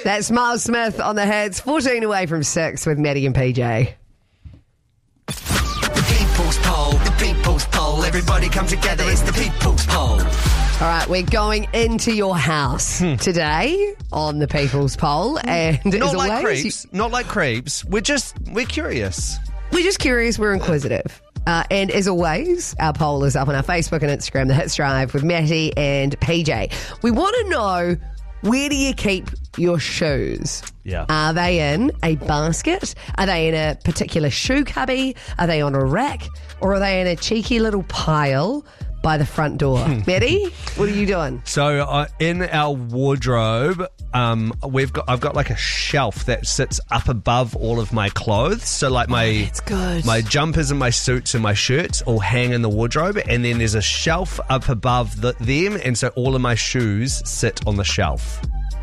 That's Miles Smith on the hits. 14 away from 6 with Maddie and PJ. The people's poll. Everybody come together, it's the people's poll. All right, we're going into your house today on the People's Poll. And Not as like always, creeps. Not like creeps. We're curious. we're just curious, we're inquisitive. And as always, our poll is up on our Facebook and Instagram, The Hits Drive with Matty and PJ. We want to know, where do you keep your shoes? Yeah. Are they in a basket? Are they in a particular shoe cubby? Are they on a rack? Or are they in a cheeky little pile by the front door? Matty, what are you doing? So in our wardrobe, I've got like a shelf that sits up above all of my clothes. So like That's good. my jumpers and my suits and my shirts all hang in the wardrobe, and then there's a shelf up above them, and so all of my shoes sit on the shelf.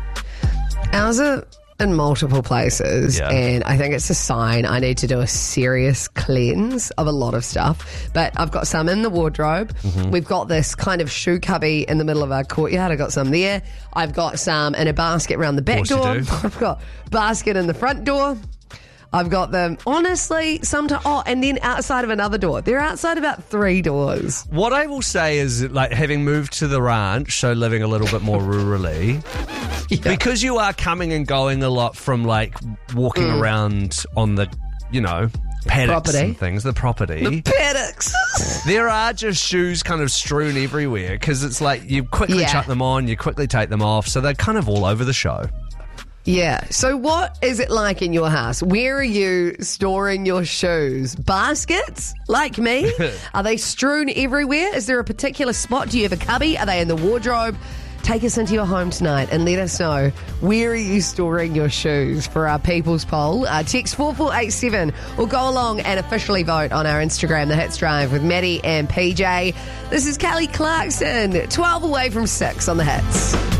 Ours are in multiple places, Yeah. and I think it's a sign I need to do a serious cleanse of a lot of stuff. But I've got some in the wardrobe. We've got this kind of shoe cubby in the middle of our courtyard. I've got some there. I've got some in a basket around the back Of course door. you do. I've got basket in the front door. I've got them, honestly, sometimes. Oh, and then outside of another door. They're outside about 3 doors. What I will say is, like, having moved to the ranch, so living a little bit more rurally, because you are coming and going a lot from, like, walking around on the, paddocks Property. and things, the property. Paddocks. There are just shoes kind of strewn everywhere, because it's like you quickly Yeah. chuck them on, you quickly take them off, so they're kind of all over the show. Yeah. So what is it like in your house? Where are you storing your shoes? Baskets? Like me? Are they strewn everywhere? Is there a particular spot? Do you have a cubby? Are they in the wardrobe? Take us into your home tonight and let us know, where are you storing your shoes for our People's Poll. Text 4487 or go along and officially vote on our Instagram, The Hits Drive with Maddie and PJ. This is Kelly Clarkson, 12 away from 6 on The Hits.